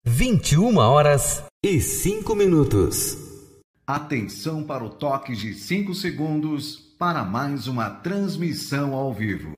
21h05. Atenção para o toque de 5 segundos para mais uma transmissão ao vivo.